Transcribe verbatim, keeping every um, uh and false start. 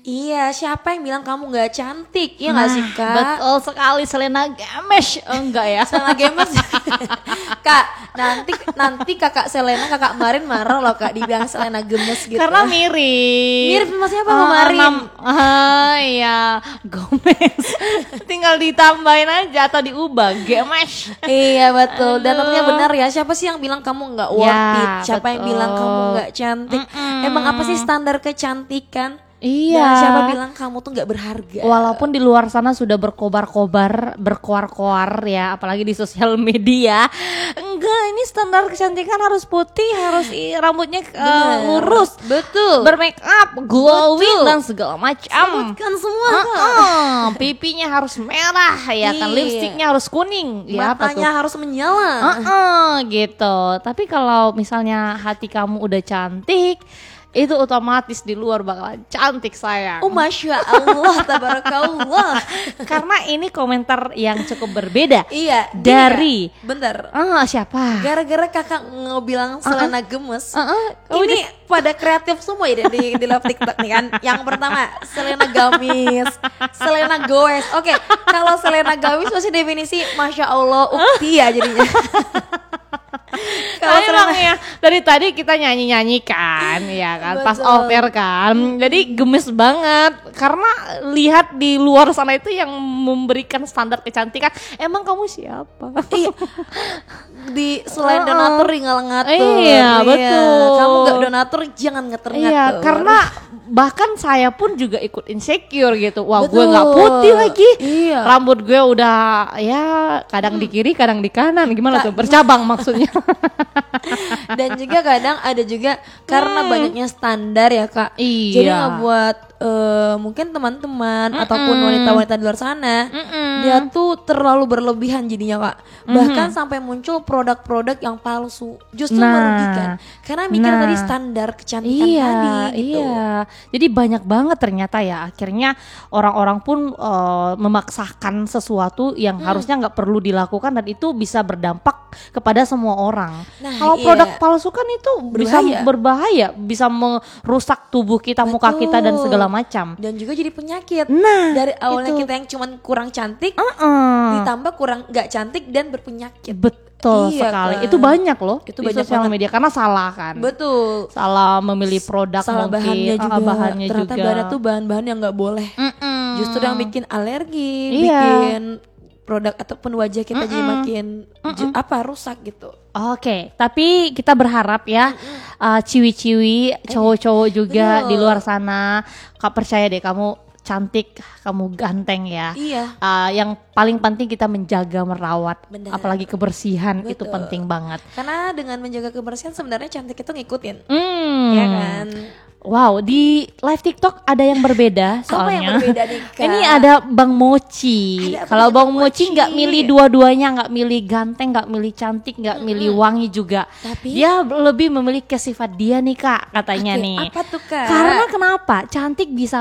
Iya, siapa yang bilang kamu nggak cantik? Iya nggak Nah, sih kak? betul sekali, Selena Gomez. Oh, enggak ya? Selena Gomez. Kak, nanti nanti kakak Selena kakak Marin marah loh kak dibilang Selena Gomez gitu. Karena mirip. Mirip sama siapa Ah, sama Marin? nam- ah, iya, Gomez. Tinggal ditambahin aja atau diubah, Gomez. Iya betul. Dan Aduh. tentunya benar ya. Siapa sih yang bilang kamu nggak worth Ya, it? Siapa yang betul. bilang kamu nggak cantik? Mm-mm. Emang apa sih standar kecantikan? Iya. Dan siapa bilang kamu tuh nggak berharga? Walaupun di luar sana sudah berkobar-kobar, berkoar-koar ya, apalagi di sosial media. Enggak, ini standar kecantikan harus putih, harus i- rambutnya eh, Bener. lurus, Betul. bermake up, glowing Betul. dan segala macam. Sebutkan semua kak. Heeh, pipinya harus merah ya kan, Iya. lipstiknya harus kuning, ya apa tuh? Matanya harus menyala. Heeh, gitu. Tapi kalau misalnya hati kamu udah cantik, itu otomatis di luar bakalan cantik sayang. Oh masya Allah, tabarakallah. Karena ini komentar yang cukup berbeda. Iya. gini, Dari Kak. Bentar. ah siapa? Gara-gara kakak ngebilang Selena Gomez. Uh-uh. Ini pada kreatif semua ya di di live TikTok nih kan. Yang pertama Selena Gomez, Selena Gomez. Oke, kalau Selena Gomez masih definisi masya Allah ukti ya jadinya. Kalau Tapi Selena emang ya dari tadi kita nyanyi-nyanyi kan, ya kan, pas Betul. off air kan. Jadi gemes banget karena lihat di luar sana itu yang memberikan standar kecantikan. Emang kamu siapa? Iya. Di selain Uh-uh. donatur tinggal ngatur. Iya, betul. Kamu gak donatur jangan ngatur-ngatur. Iya, karena bahkan saya pun juga ikut insecure gitu. Wah, gue Betul. nggak putih lagi. Iya. Rambut gue udah ya kadang di kiri, kadang di kanan. Gimana Kak, tuh? Bercabang maksudnya. Dan juga kadang ada juga karena Hmm. banyaknya standar ya kak. Iya. Jadi ngebuat eh, mungkin teman-teman ataupun wanita-wanita di luar sana Mm-mm. dia tuh terlalu berlebihan jadinya kak. Bahkan sampai muncul produk-produk yang palsu, justru Nah. merugikan. Karena mikir Nah. tadi standar kecantikan Iya, tadi gitu. iya. Jadi banyak banget ternyata ya. Akhirnya orang-orang pun eh, memaksakan sesuatu yang Hmm. harusnya nggak perlu dilakukan dan itu bisa berdampak kepada semua orang. Nah, Kalau iya. produk palsu kan itu bisa Berbahaya. berbahaya, bisa merusak tubuh kita, muka kita dan Betul. segala macam. Dan juga jadi penyakit. Nah, Dari awalnya itu. kita yang cuman kurang cantik, Uh-uh. ditambah kurang nggak cantik dan berpenyakit. Betul Iya sekali. kan? Itu banyak loh Itu di banyak sosial banget. media karena salah kan. Betul. Salah memilih produk Salah mungkin, bahannya ah, juga. bahannya Ternyata juga. bahannya tuh bahan-bahan yang nggak boleh. Mm-mm. Justru yang bikin alergi, Iya. bikin produk ataupun wajah kita jadi Mm-mm. makin ju- apa rusak gitu. Oke, tapi kita berharap ya uh, ciwi-ciwi, cowok-cowok juga betul. di luar sana, Kak percaya deh kamu cantik, kamu ganteng ya. Iya. Uh, yang paling penting kita menjaga merawat, Benar. apalagi kebersihan itu Betul. penting banget. Karena dengan menjaga kebersihan sebenarnya cantik itu ngikutin. Hmm. Ya kan? Wow, di live TikTok ada yang berbeda Apa soalnya. yang berbeda nih Kak? Ini ada Bang Mochi. Ada apa Kalau nih, Bang Bang Mochi Mochi? nggak milih dua-duanya, nggak milih ganteng, nggak milih cantik, nggak milih wangi juga. Tapi? Dia lebih memilih ke sifat dia nih Kak, katanya Oke, nih. apa tuh Kak? Karena kenapa? Cantik bisa